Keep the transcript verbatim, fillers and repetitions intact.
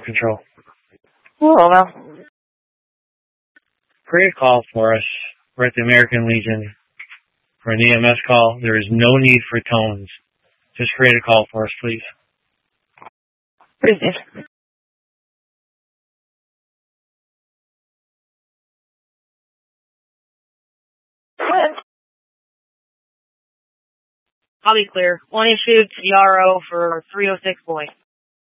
Control. Hello, Mel. Create a call for us. We're at the American Legion for an E M S call. There is no need for tones. Just create a call for us, please. Please. I'll be clear. One issued C R O for three oh six boy.